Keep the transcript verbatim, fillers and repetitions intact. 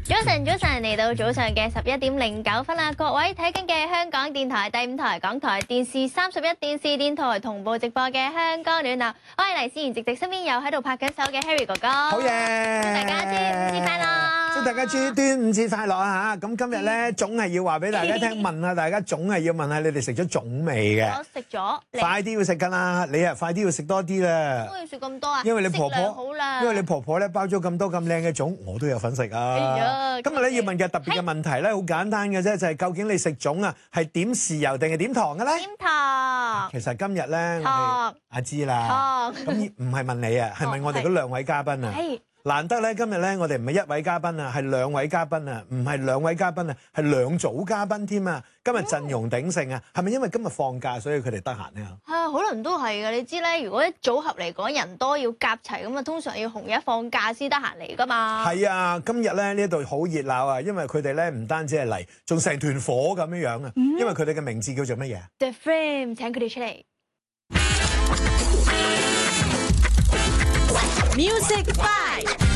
早晨，早晨嚟到早上嘅十一點零九分啦！各位睇緊嘅香港電台第五台、港台電視三十一電視電台同步直播嘅香港暖流，我係黎思妍，直直身邊有喺度拍緊手嘅 Harry 哥哥。 好嘢！ 大家端午節快樂！ 祝大家端端午節快樂啊！嚇，咁今日咧總係要話俾大家聽，問下大家總係要問下你哋食咗粽未嘅？ 我食咗， 快啲要食㗎啦！你啊，快啲要食多啲啦！ 都要食咁多啊？ 因為你婆婆好啦， 因為你婆婆咧包咗咁多咁靚嘅粽，我都有份食啊！ 哎呀今日咧要問嘅特別嘅問題咧，好簡單嘅啫，就係究竟你食粽啊係點豉油定係點糖嘅咧？ 點糖？ 其實今日咧，我哋糖阿知啦， 糖咁唔係問你啊，係問我哋嗰兩位嘉賓啊。 係難得咧，今日咧，我哋唔係一位嘉賓啊，係兩位嘉賓啊，唔係兩位嘉賓啊，係兩組嘉賓添啊！今日陣容鼎盛啊，係咪因為今日放假，所以佢哋得閒咧？ 啊，可能都係嘅。你知咧，如果一組合嚟講人多要夾齊咁啊，通常要紅日放假先得閒嚟噶嘛。 係啊，今日咧呢度好熱鬧啊，因為佢哋咧唔單止係嚟，仲成團火咁樣樣啊。因為佢哋嘅名字叫做乜嘢 The Frame， 請佢哋出嚟。 Music Five。